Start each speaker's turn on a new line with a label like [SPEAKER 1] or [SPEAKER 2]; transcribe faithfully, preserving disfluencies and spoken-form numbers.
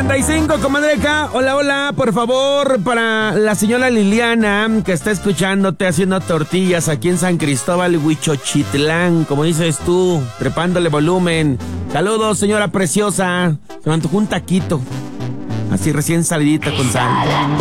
[SPEAKER 1] noventa y cinco, comadreca. Hola, hola, por favor, para la señora Liliana, que está escuchándote haciendo tortillas aquí en San Cristóbal, Huichochitlán, como dices tú, trepándole volumen. Saludos, señora preciosa. Se me antojó un taquito, así recién salidita con sal.